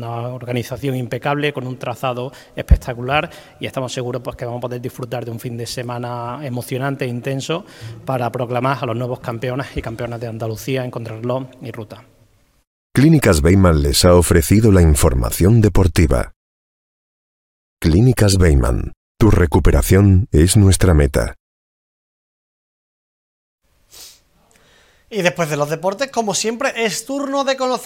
una organización impecable, con un trazado espectacular, y estamos seguros pues que vamos a poder disfrutar de un fin de semana emocionante e intenso para proclamar a los nuevos campeones y campeonas de Andalucía en contrarreloj y ruta. Clínicas Beiman les ha ofrecido la información deportiva. Clínicas Beiman, tu recuperación es nuestra meta. Y después de los deportes, como siempre, es turno de conocer